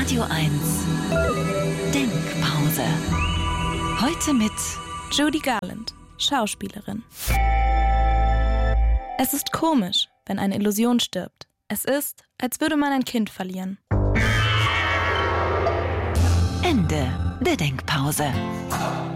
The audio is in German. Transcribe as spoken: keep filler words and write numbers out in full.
Radio eins Denkpause. Heute mit Judy Garland, Schauspielerin. Es ist komisch, wenn eine Illusion stirbt. Es ist, als würde man ein Kind verlieren. Ende der Denkpause.